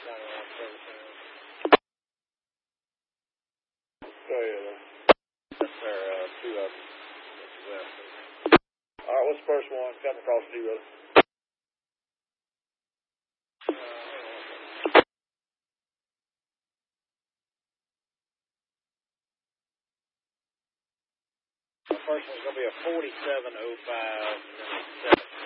Go ahead. Yes, sir. Two of them. All right, what's the first one? Come across to you, brother. The first one's going to be a 4705 and then a 17.